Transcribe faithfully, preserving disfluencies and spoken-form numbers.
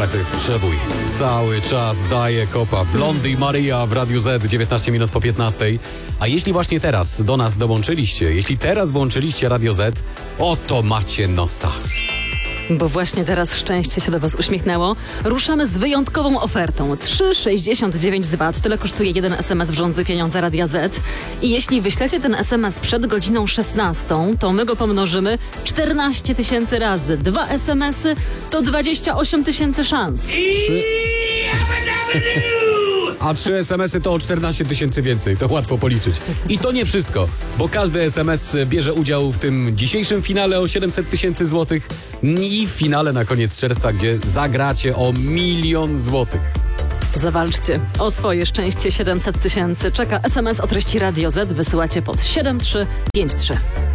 Ale to jest przebój. Cały czas daje kopa. Blondy i Maria w Radiu Z, dziewiętnaście minut po piętnastej. A jeśli właśnie teraz do nas dołączyliście, jeśli teraz włączyliście Radio Z, oto macie nosa. Bo właśnie teraz szczęście się do Was uśmiechnęło. Ruszamy z wyjątkową ofertą. trzy sześćdziesiąt dziewięć z B A T. Tyle kosztuje jeden es em es w Rządzy Pieniądze Radia Z. I jeśli wyślecie ten es em es przed godziną szesnastą, to my go pomnożymy czternaście tysięcy razy. Dwa es em esy to dwadzieścia osiem tysięcy szans. Trzy... A trzy es em esy to o czternaście tysięcy więcej. To łatwo policzyć. I to nie wszystko, bo każdy es em es bierze udział w tym dzisiejszym finale o siedemset tysięcy złotych i w finale na koniec czerwca, gdzie zagracie o milion złotych. Zawalczcie o swoje szczęście siedemset tysięcy. Czeka es em es o treści Radio Z. Wysyłacie pod siedem trzy pięć trzy.